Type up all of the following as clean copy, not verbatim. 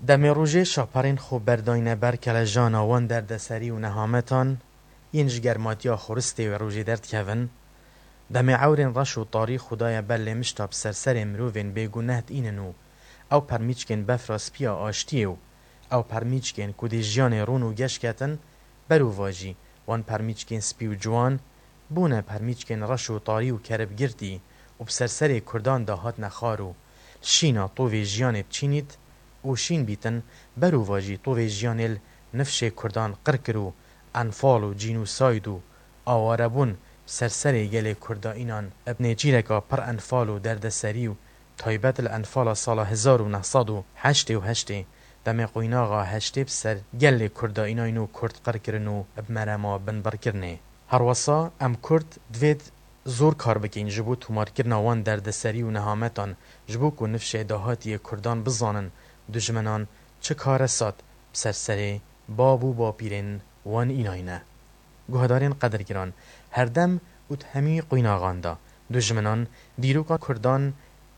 دمی روژه شاپرین خوب برداینه برکل جانا وان دردسری و نهامتان اینج گرماتیا خورستی و روژه درد کهون دمی عورین رش و طاری خدای بله مشتاب سرسر مروفین بگونهت ایننو او پرمیچکن بفراس پیا آشتیو او پرمیچکن کدی جیان رون و گشکتن برو واجی وان پرمیچکن سپیو جوان بونه پرمیچکن رش و طاری و کرب گردی و بسرسر کردان داهات نخارو شینا طوی جیان بچینید و شین بیتن برو واجی طوی جیان نفش کردان قرکرو انفال و جینوساید و آواربون سرسر گل کردا اینان ابن جیرکا پر انفال و دردسری و تایبت الانفال سال 1908 دم قویناغا هشتی بسر گل کردا ایناینو کرد قرکرنو بمرما بنبرکرنه هر وصا ام کرد دوید زور کار بکین جبو تومارکرنا وان دردسری و نهامتان جبو کو نفش داهاتی کردان بزانن دجمنان چه کار ساد سرسره بابو با پیرین وان ایناینه گوهدارین قدرگران هر دم اوت همی قویناغاندا دجمنان دیروکا کردان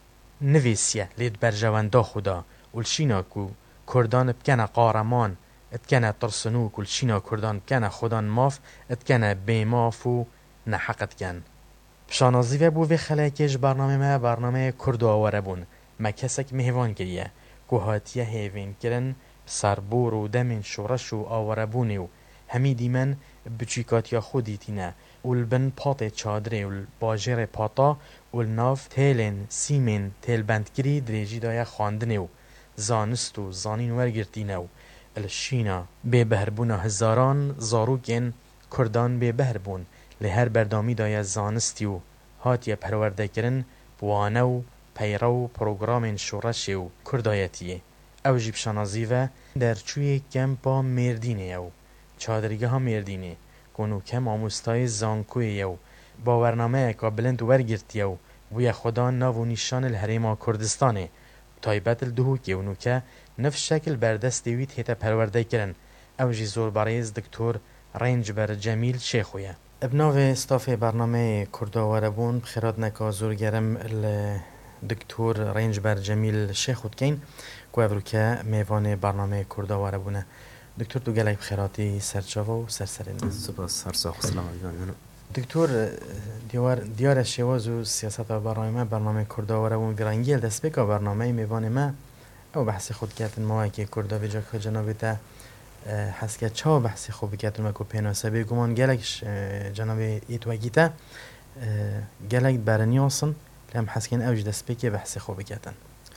نویسیه لید برجواندا خدا ولشینا کو کردان بکنه قارمان اتکنه ترسنو کلشینا کردان بکنه خدان ماف اتکنه بیماف و نحقت کن بشانازی و بو خلاکش برنامه کرد و آواره بون ما کسک مهوان کریه که هاتیه هیوین کرن سربور و دمین شورش و آواره بونی و همی دیمن بچیکاتیا خودی تینه والبن پاط چادره والباجر پاطا والناف تیلن سیمن تیل بندگری دریجی دایا خواندنه و زانست و زانین ورگرتینه و الشینا به بهربون هزاران زاروگین کردان به بهربون لهر بردامی دایا زانستی و هاتیه پرورده کرن بوانه و پیرو و پروگرام شورش و کردایتیه او جیب شنازی و در چوی کمپا مردینه او چادرگه ها مردینه کنو کم آموستای زانکوی او باورنامه که بلند ورگرتی او وی خدا ناو و نیشان الحریم کردستانه تایبت الدهو که اونو که نفس شکل بردستی وید هیتا پرورده کرن او جی زور باریز دکتور رنج بر جمیل شیخویه ابناو استاف برنامه کرداواره بون بخیرات نکا زور گرم دکتور رنج بر جمیل شیخود کین که او که میوان برنامه کرداواره بونه دکتور تو گلک بخیراتی سرچاو و سرسرین سپاس سرساخ و سلام علیکم دکتور دیار شواز و سیاست برنامه کرداواره بون ویرانگیل دست بکا برنامه میوان ما او بحث خود کردن ما که کردا بجا که جنابی تا حس که چه بحث خوبی کردن ما که پیناسه گمان گلکش جنابی ایتواگیتا گلک برنیاسن لام حس کن اوج دست بکی بحث خوبی کردن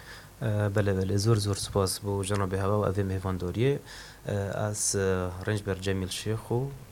بله زور سپاس بو جناب هوا و اوی مهوانداریه از رنج بر جمیل شیخو